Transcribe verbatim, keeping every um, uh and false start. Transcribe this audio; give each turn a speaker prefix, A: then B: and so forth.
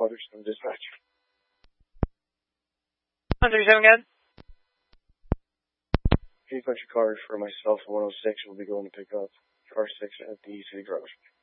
A: Hunter seven Dispatch.
B: Hunter seven, good.
A: Any bunch of cars for myself and one oh six will be going to pick up car six at the city garage.